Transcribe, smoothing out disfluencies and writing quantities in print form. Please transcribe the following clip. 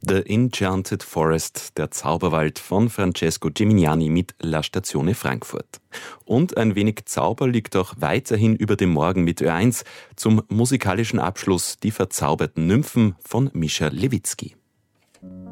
The Enchanted Forest, der Zauberwald von Francesco Gimignani mit La Stazione Frankfurt. Und ein wenig Zauber liegt auch weiterhin über dem Morgen mit Ö1 zum musikalischen Abschluss Die verzauberten Nymphen von Mischa Lewitzki.